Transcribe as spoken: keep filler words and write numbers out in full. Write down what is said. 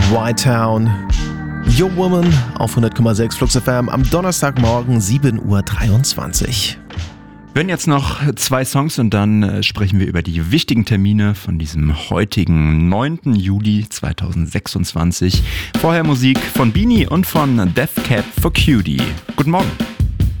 Y-Town, Your Woman auf hundert Komma sechs Flux F M am Donnerstagmorgen sieben Uhr dreiundzwanzig. Wir hören jetzt noch zwei Songs und dann äh, sprechen wir über die wichtigen Termine von diesem heutigen neunten Juli zweitausendsechsundzwanzig. Vorher Musik von Beanie und von Death Cab for Cutie. Guten Morgen.